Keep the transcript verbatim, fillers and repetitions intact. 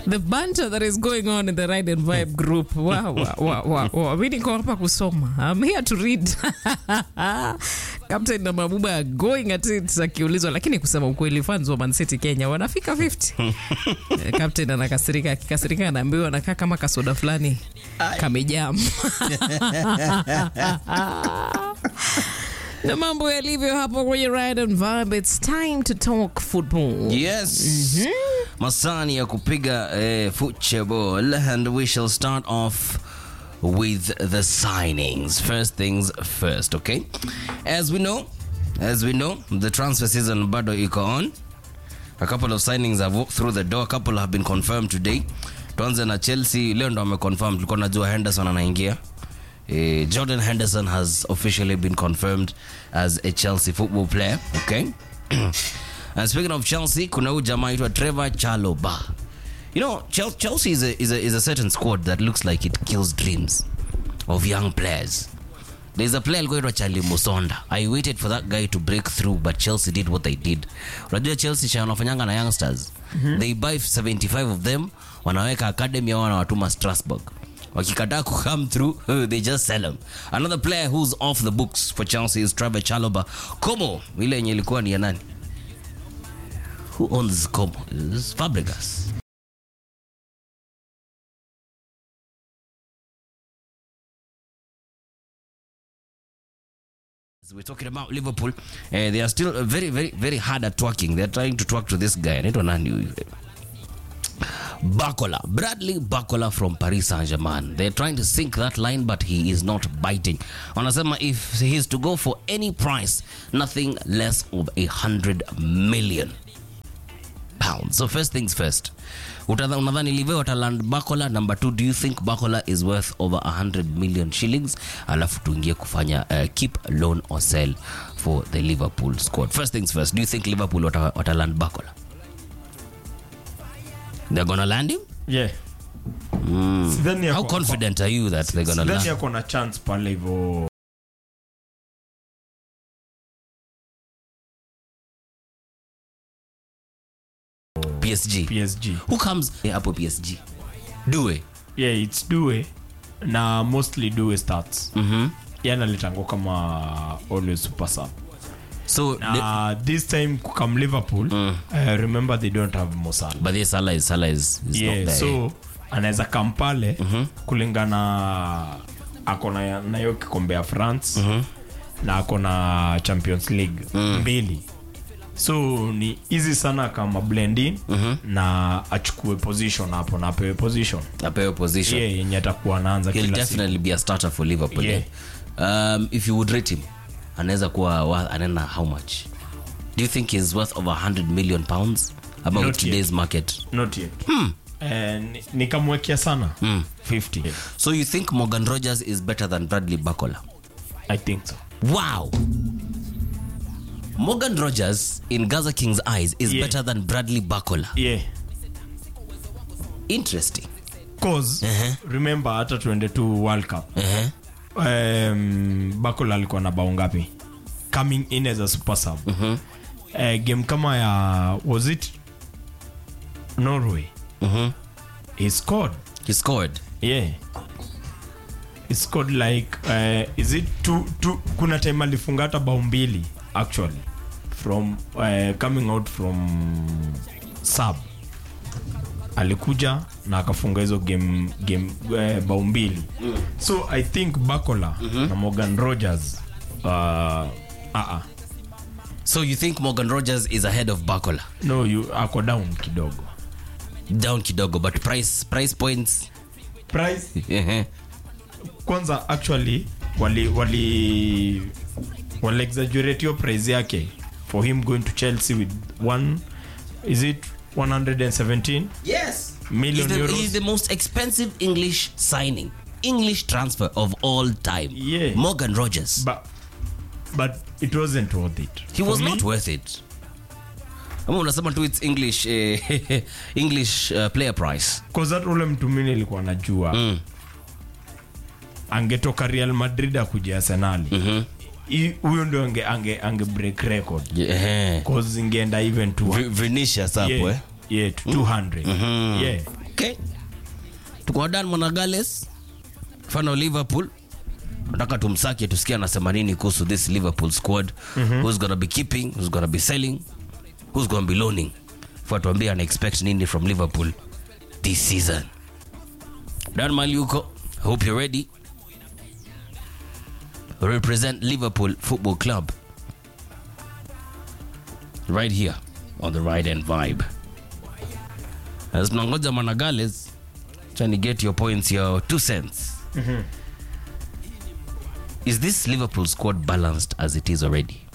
The banter that is going on in the Ride and Vibe group. Wow, wow, wow, wow, wow. Mimi niko hapa kusoma. I'm here to read. Captain na Mabuba going at it akiulizwa, lakini kusema ukweli fans wa Man City Kenya wanafika fifty. Captain anakasirika, akikasirika anaambiwa anakaa kama kasoda fulani kamejam. Na mambo yalivyo hapo kwenye Ride and Vibe, it's time to talk football. Yes. Mm-hmm. Masani ya kupiga eh, football, and we shall start off with the signings. First things first, okay? As we know, as we know, the transfer season bado iko on. A couple of signings have walked through the door. A couple have been confirmed today. Tuanze na Chelsea, leo ndo wameconfirm. Tulikuwa najua Henderson anaingia. Uh, Jordan Henderson has officially been confirmed as a Chelsea football player, okay? And speaking of Chelsea, kuna huyu jamaa aitwa Trevor Chalobah. You know, Chelsea is a, is a is a certain squad that looks like it kills dreams of young players. There's a player called Charlie Musonda. I waited for that guy to break through, but Chelsea did what they did. Unajua Chelsea cha wanafanyanga na youngsters. Mm-hmm. They buy seventy-five of them, wanaweka academy au wanawatuma Strasbourg. Wakikataa ku come through, they just sell him. Another player who's off the books for Chelsea is Trevor Chalobah. Como, ile yenye ilikuwa ni ya nani? Who owns Como? It's Fabregas. We're talking about Liverpool. Uh, they are still very, very, very hard at talking. They're trying to talk to this guy. Anaitwa nani? Bacola, Bradley Bacola from Paris Saint-Germain. They're trying to sink that line, but he is not biting. Wanasema if he is to go for any price, nothing less of a hundred million pounds. So first things first, unadhani Live wataland Bacola? Number two, do you think Bacola is worth over a hundred million shillings? Alafu tuingie kufanya uh, keep, loan or sell for the Liverpool squad. First things first, do you think Liverpool wataland Bacola? They're gonna land him? Yeah. Mm. How confident are you that they're gonna land? Sidhani yako na chance pale hivyo. P S G. P S G. Who comes hapo P S G? Due. Yeah, it's Due. Na mostly Due starts. Mhm. Yana litango kama always super sub. So uh, this time come Liverpool, mm. uh, remember they don't have Mo Salah. But this Salah is Salah is, is yeah, not there. So anaweza kampale mm-hmm. kulingana akona na hiyo kikombe ya France mm-hmm. na akona Champions League mm. mbili. So ni easy sana kama blend in mm-hmm. na achukue position hapo na apewe position. Apewe position. Yeah, yenye atakuwa anaanza kila siku. He'll definitely be a starter for Liverpool. Yeah. yeah. Um, if you would rate him, anaweza kuwa anaenda how much? Do you think he's worth over one hundred million pounds about Not today's yet. market? Not yet. Hmm. And nikamwekea sana Hmm. fifty. Yeah. So you think Morgan Rogers is better than Bradley Bacola? I think so. Wow. Morgan Rogers in Gaza King's eyes is yeah. better than Bradley Bacola. Yeah. Interesting. Cause uh-huh. remember hata tuende to World Cup. Uh-huh. Um, Bacola alikuwa na bao ngapi coming in as a super sub? Uh-huh. Uh, game kama ya was it Norway? Uh-huh. He scored. He scored. Yeah. He scored like uh, is it two two kuna time alifunga hata bao mbili actually from uh, coming out from sub. Alikuja na akafunga hizo game game uh, bao mbili. Mm. So I think Bacola mm-hmm. na Morgan Rogers uh uh-uh. So you think Morgan Rogers is ahead of Bacola? No, you ako down kidogo. Down kidogo, but price price points price kwanza actually wali wali wali exaggerate your price yake for him going to Chelsea with one is it one hundred seventeen yes million he's the, euros. He's the most expensive English signing, English transfer of all time. Yeah. Morgan Rogers. But but it wasn't worth it. He for was me, not worth it. Amo unasema tu it's English uh, English uh, player price. Cause that ule mtu mimi nilikuwa najua. Mm. Angetoka Real Madrid akuja Arsenal. Mhm. Huyo ndio ange ange ange break record. Yeah. Cause ingeenda even to Vinicius hapo yeah. eh. Yeah, to two hundred. Mm-hmm. Yeah. Okay. Tuko Dan Monagales, fan of Liverpool. Nataka tumsaki tusikie anasema nini kuhusu this Liverpool squad. Mm-hmm. Who's gonna be keeping, who's gonna be selling, who's gonna be loaning. For tuambie ana expect nini from Liverpool this season. Dan Maliuko, hope you're ready. Represent Liverpool Football Club right here on the Right End Vibe. As tunangoja Managales, trying to get your points, your two cents. Mm-hmm. Is this Liverpool squad balanced as it is already?